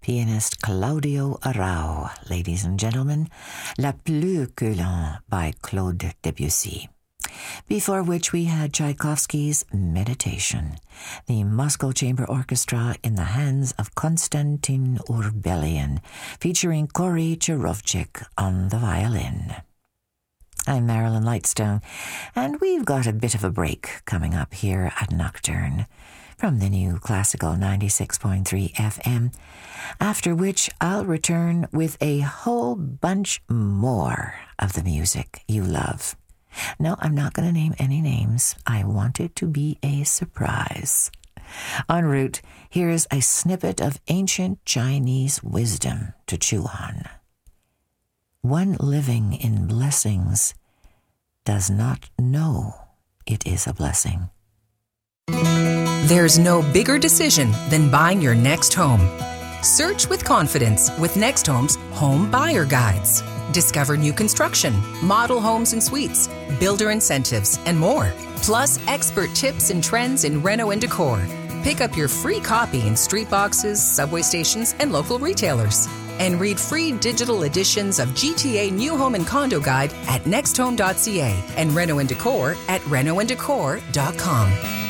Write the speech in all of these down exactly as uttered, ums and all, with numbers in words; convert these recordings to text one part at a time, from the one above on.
pianist Claudio Arrau, ladies and gentlemen, La Plus que l'un by Claude Debussy. Before which we had Tchaikovsky's Meditation, the Moscow Chamber Orchestra in the hands of Konstantin Urbelian, featuring Cory Chirovchik on the violin. I'm Marilyn Lightstone, and we've got a bit of a break coming up here at Nocturne from the new Classical ninety-six point three F M, after which I'll return with a whole bunch more of the music you love. No, I'm not going to name any names. I want it to be a surprise. En route, here's a snippet of ancient Chinese wisdom to chew on. One living in blessings does not know it is a blessing. There's no bigger decision than buying your next home. Search with confidence with Next Home's Home Buyer Guides. Discover new construction, model homes and suites, builder incentives, and more. Plus, expert tips and trends in reno and decor. Pick up your free copy in street boxes, subway stations, and local retailers. And read free digital editions of G T A New Home and Condo Guide at next home dot c a and Reno and Decor at reno and decor dot com.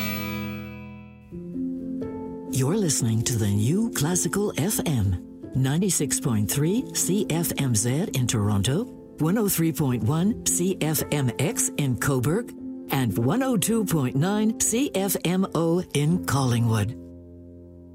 You're listening to the new Classical F M. ninety-six point three C F M Z in Toronto, one oh three point one C F M X in Cobourg, and one oh two point nine C F M O in Collingwood.